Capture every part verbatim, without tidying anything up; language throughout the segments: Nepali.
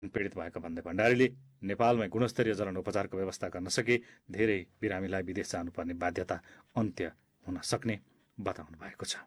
पीडित भएको भन्दै भण्डारीले नेपालमै गुणस्तरीय जलन उपचारको व्यवस्था गर्न सके धेरै बिरामीलाई विदेश जानुपर्ने बाध्यता अन्त्य हुन सक्ने बताउनु भएको छ।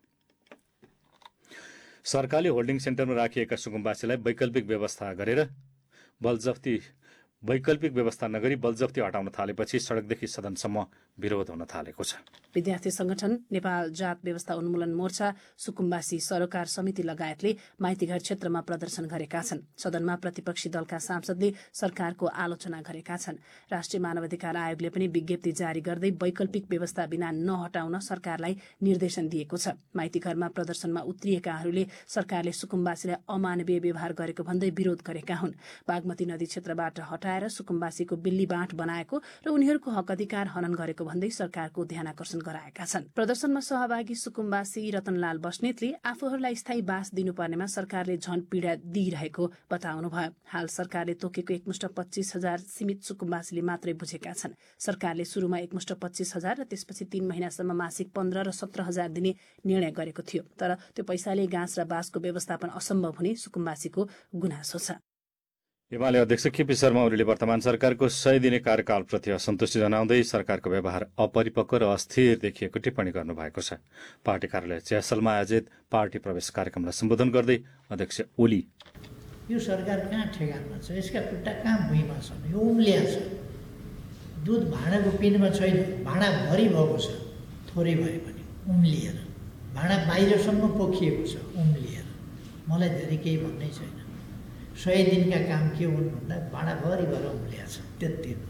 सरकारले होल्डिङ सेन्टरमा राखिएका सुकुम्बासीलाई वैकल्पिक व्यवस्था गरेर बलजफ्ती वैकल्पिक व्यवस्था नगरी बलजफ्ती हटाउन थालेपछि सडकदेखि सदनसम्म विरोध हुन थालेको छ। विद्यार्थी संगठन, नेपाल जात व्यवस्था उन्मूलन मोर्चा, सुकुम्बासी सरोकार समिति लगायतले माइतीघर क्षेत्रमा प्रदर्शन गरेका छन्। सदनमा प्रतिपक्षी दलका सांसदले सरकारको आलोचना गरेका छन्। राष्ट्रिय मानवाधिकार आयोगले पनि विज्ञप्ति जारी गर्दै वैकल्पिक व्यवस्था बिना नहटाउन सरकारलाई निर्देशन दिएको छ। माइतीघरमा प्रदर्शनमा उत्रिएकाहरूले सरकारले सुकुम्बासीलाई अमानवीय व्यवहार गरेको भन्दै विरोध गरेका हुन्। बागमती नदी क्षेत्रबाट हटाएर सुकुम्बासीको बिल्लीबाँठ बनाएको र उनीहरूको हक अधिकार हनन गरेको भन्दै सरकारको ध्यानाकर्षण गराएका छन्। प्रदर्शनमा सहभागी सुकुम्बासी रतनलाल बस्नेतले आफूहरूलाई स्थायी बास दिनुपर्नेमा सरकारले झन पीडा दिइरहेको बताउनुभयो। हाल सरकारले तोकेको एकमुष्ट पच्चीस हजार सीमित सुकुम्बासीले मात्रै बुझेका छन्। सरकारले सुरुमा एकमुष्ट पच्चीस हजार र त्यसपछि तीन महिनासम्म मासिक पन्ध्र र सत्र हजार दिने निर्णय गरेको थियो। तर त्यो पैसाले घाँस र बाँसको व्यवस्थापन असम्भव हुने सुकुम्बासीको गुनासो छ। एमाले अध्यक्ष केपी शर्मा ओलीले वर्तमान सरकारको सय दिने कार्यकालप्रति असन्तुष्टि जनाउँदै सरकारको व्यवहार अपरिपक्व र अस्थिर देखिएको टिप्पणी गर्नुभएको छ। पार्टी कार्यालय च्यासलमा आयोजित पार्टी प्रवेश कार्यक्रमलाई सम्बोधन गर्दै अध्यक्ष ओली, यो सरकार कहाँ ठेगानमा छ? यसका खुट्टा कहाँ भुइँमा छन्? यो उम्लिया छ। दुध भाँडाको पिनमा छैन, भाँडा भरि भएको छ, थोरै भए पनि उम्लिएर। भाँडा बाहिरसम्म पोखिएको छ, उम्लिएर। मलाई धेरै केही भन्नै छैन। सय दिनका काम के हुन् भन्दा भाँडाभरि भएर उम्लिया छ, त्यति हो।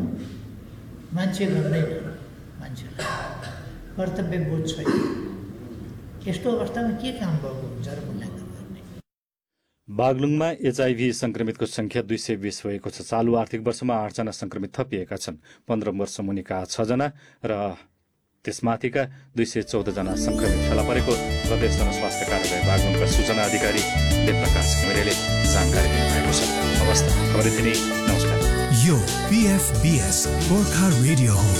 मान्छे गर्दैन, मान्छेलाई कर्तव्य बोध छैन। यस्तो अवस्थामा के काम भएको हुन्छ र मूल्याङ्कन गर्ने? बागलुङमा एचआईभी संक्रमितको संख्या दुई सय बीस भएको छ। चालु आर्थिक वर्षमा आठजना संक्रमित थपिएका छन्। पन्ध्र वर्ष मुनिका छजना र त्यसमाथिका दुई सय चौध जना संक्रमित फेला परेको प्रदेश जनस्वास्थ्य कार्यालय बागलुङका सूचना अधिकारी देवप्रकाश घिमिरेले जानकारी दिनुभएको छ। अवस्था खबर यति नै। नमस्कार। यो पीएफबीएस गोर्खा रेडियो हो।